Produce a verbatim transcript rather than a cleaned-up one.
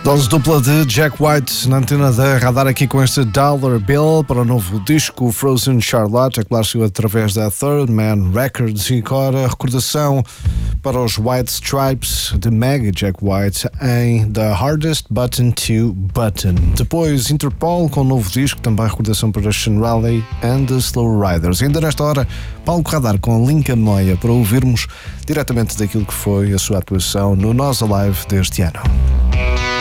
Dose dupla de Jack White na antena da Radar, aqui com este Dollar Bill para o novo disco Frozen Charlotte, é claro, saiu através da Third Man Records. E agora a recordação para os White Stripes de Meg e Jack White em The Hardest Button to Button. Depois Interpol com o novo disco, também recordação para Sean Raleigh and the Slow Riders. E ainda nesta hora, Paulo Radar com Lincoln Moya para ouvirmos diretamente daquilo que foi a sua atuação no Nós Alive deste ano.